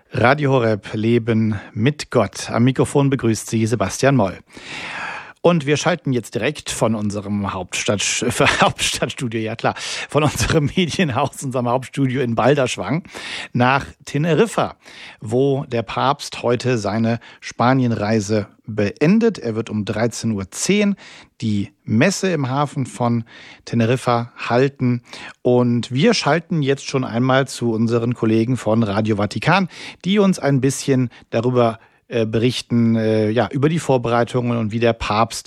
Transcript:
Radio Horeb, Leben mit Gott. Am Mikrofon begrüßt Sie Sebastian Moll. Und wir schalten jetzt direkt von unserem Hauptstadtstudio, ja klar, von unserem Medienhaus, unserem Hauptstudio in Balderschwang nach Teneriffa, wo der Papst heute seine Spanienreise beendet. Er wird um 13:10 Uhr die Messe im Hafen von Teneriffa halten. Und wir schalten jetzt schon einmal zu unseren Kollegen von Radio Vatikan, die uns ein bisschen darüber berichten, über die Vorbereitungen und wie der Papst